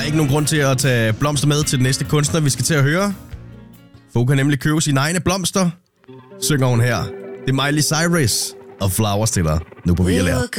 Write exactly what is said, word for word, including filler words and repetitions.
ikke nogen grund til at tage blomster med til den næste kunstner, vi skal til at høre. For hun kan nemlig købe sine egne blomster, synger hun her. Det er Miley Cyrus og Flowers til dig, nu på Vialer.